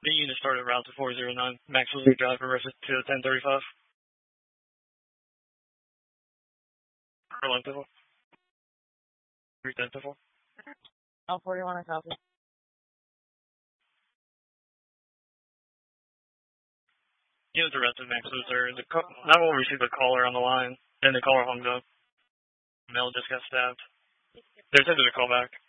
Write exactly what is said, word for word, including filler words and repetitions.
The unit started route to four zero nine. Max was your driver, reverse to ten thirty-five. Length three ten four. L forty-one, I copy. Unit arrested, Max Loser. The nine one one received a caller on the line, and the caller hung up. Male just got stabbed. They're sending a call back.